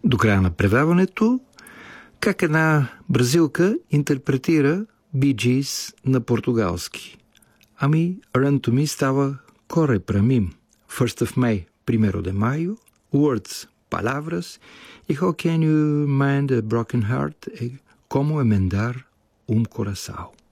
до края на предаването как една бразилка интерпретира Bee Gees на португалски. Ами, Run to Me става Corre para mim, First of May, Primero de Mayo, Words, Palavras, e How Can You Mend a Broken Heart, Como Emendar um Coração.